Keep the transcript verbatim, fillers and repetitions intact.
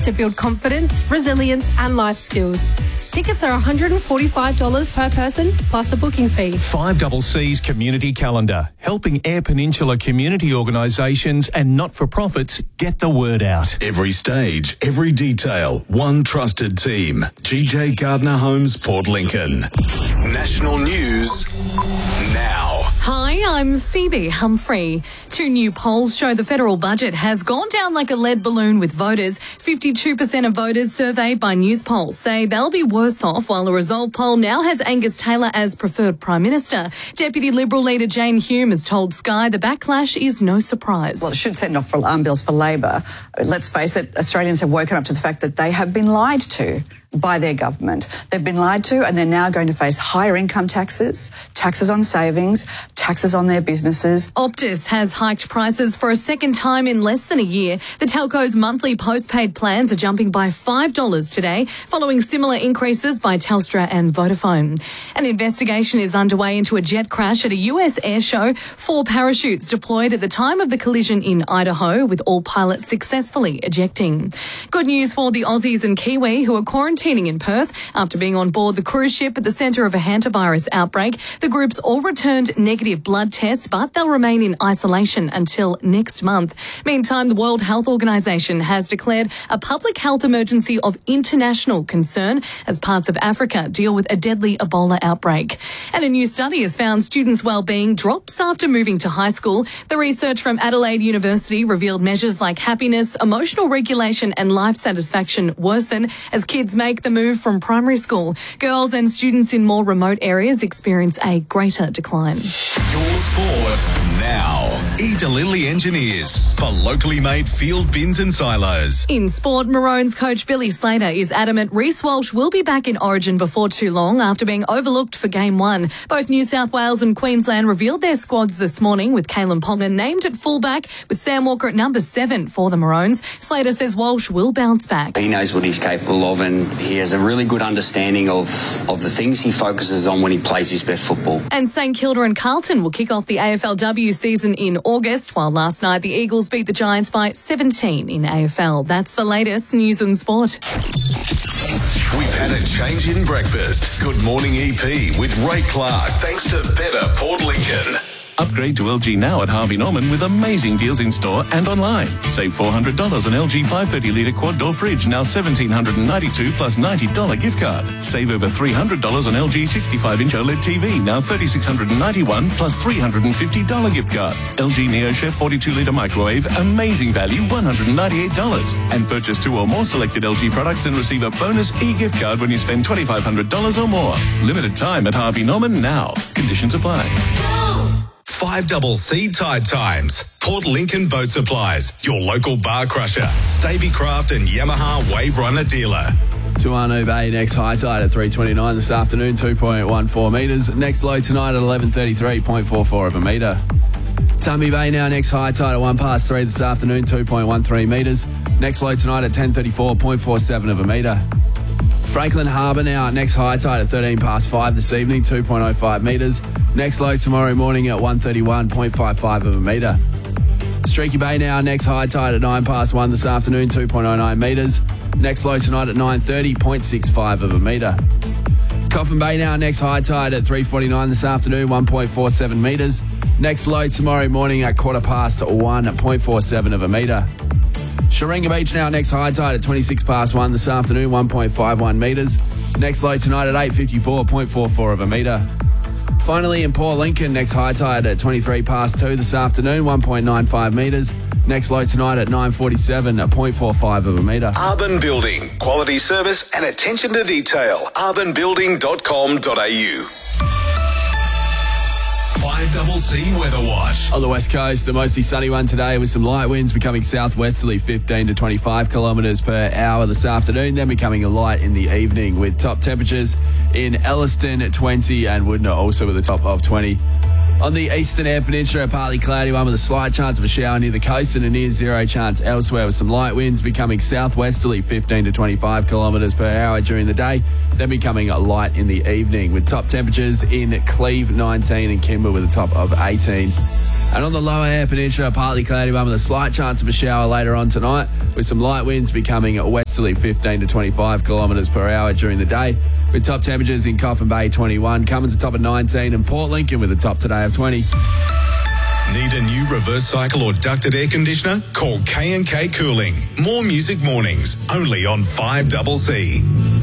to build confidence, resilience and life skills. Tickets are one hundred forty-five dollars per person plus a booking fee. five C C's Community Calendar, helping Eyre Peninsula community organisations and not-for-profits get the word out. Every stage, every detail, one trusted team. G J Gardner Homes, Port Lincoln. National news now. Hi, I'm Phoebe Humphrey. Two new polls show the federal budget has gone down like a lead balloon with voters. fifty-two percent of voters surveyed by Newspolls say they'll be worse off, while a Resolve poll now has Angus Taylor as preferred Prime Minister. Deputy Liberal leader Jane Hume has told Sky the backlash is no surprise. Well, it should send off for alarm bells for Labor. Let's face it, Australians have woken up to the fact that they have been lied to by their government. They've been lied to and they're now going to face higher income taxes, taxes on savings, taxes on their businesses. Optus has hiked prices for a second time in less than a year. The telco's monthly postpaid plans are jumping by five dollars today, following similar increases by Telstra and Vodafone. An investigation is underway into a jet crash at a U S air show. Four parachutes deployed at the time of the collision in Idaho, with all pilots successfully ejecting. Good news for the Aussies and Kiwi who are quarantining in Perth after being on board the cruise ship at the centre of a hantavirus outbreak. The groups all returned negative blood tests, but they'll remain in isolation until next month. Meantime, the World Health Organization has declared a public health emergency of international concern as parts of Africa deal with a deadly Ebola outbreak. And a new study has found students' well-being drops after moving to high school. The research from Adelaide University revealed measures like happiness, emotional regulation and life satisfaction worsen as kids make the move from primary school. Girls and students in more remote areas experience a greater decline. Your sport now. E. DeLilly Engineers for locally made field bins and silos. In sport, Maroons coach Billy Slater is adamant Reece Walsh will be back in Origin before too long after being overlooked for game one. Both New South Wales and Queensland revealed their squads this morning, with Kalen Ponga named at fullback with Sam Walker at number seven for the Maroons. Slater says Walsh will bounce back. He knows what he's capable of and he has a really good understanding of, of the things he focuses on when he plays his best football. And St Kilda and Carlton will kick off the A F L W season in August, while last night the Eagles beat the Giants by seventeen in A F L. That's the latest news and sport. We've had a change in breakfast. Good morning E P with Ray Clark, thanks to Better Port Lincoln. Upgrade to L G now at Harvey Norman with amazing deals in store and online. Save four hundred dollars on L G five hundred thirty litre quad door fridge, now one thousand seven hundred ninety-two dollars plus ninety dollars gift card. Save over three hundred dollars on L G sixty-five inch OLED T V, now three thousand six hundred ninety-one dollars plus three hundred fifty dollars gift card. L G NeoChef forty-two litre microwave, amazing value, one hundred ninety-eight dollars. And purchase two or more selected L G products and receive a bonus e-gift card when you spend twenty-five hundred dollars or more. Limited time at Harvey Norman now. Conditions apply. five C C Tide Times. Port Lincoln Boat Supplies. Your local bar crusher. Stabicraft and Yamaha Wave Runner dealer. Tuanu Bay next high tide at three twenty-nine this afternoon, two point one four metres. Next low tonight at eleven thirty-three, zero point four four of a metre. Tumby Bay now next high tide at one past three this afternoon, two point one three metres. Next low tonight at ten thirty-four, zero point four seven of a metre. Franklin Harbour now next high tide at thirteen past five this evening, two point oh five metres. Next low tomorrow morning at one thirty-one, zero point five five of a metre. Streaky Bay now next high tide at nine past one this afternoon, two point oh nine metres. Next low tonight at nine thirty, zero point six five of a metre. Coffin Bay now next high tide at three forty-nine this afternoon, one point four seven metres. Next low tomorrow morning at quarter past one, zero point four seven of a metre. Sharinga Beach now next high tide at twenty-six past one this afternoon, one point five one metres. Next low tonight at eight fifty-four, zero point four four of a metre. Finally in Port Lincoln, next high tide at twenty-three past two this afternoon, one point nine five metres. Next low tonight at nine forty-seven, zero point four five of a metre. Arbin Building. Quality service and attention to detail. arbin building dot com dot a u. five C C Weather Watch. On the west coast, a mostly sunny one today with some light winds becoming southwesterly fifteen to twenty-five kilometres per hour this afternoon, then becoming a light in the evening with top temperatures in Elliston at twenty and Woodner also with a top of twenty. On the eastern Eyre Peninsula, a partly cloudy one with a slight chance of a shower near the coast and a near zero chance elsewhere with some light winds becoming southwesterly fifteen to twenty-five kilometres per hour during the day, then becoming a light in the evening with top temperatures in Cleve nineteen and Kimber with a top of eighteen. And on the lower air peninsula, partly cloudy one with a slight chance of a shower later on tonight, with some light winds becoming westerly fifteen to twenty-five kilometres per hour during the day, with top temperatures in Coffin Bay twenty-one, Cummins a top of nineteen, and Port Lincoln with a top today of twenty. Need a new reverse cycle or ducted air conditioner? Call K and K Cooling. More music mornings, only on five C C.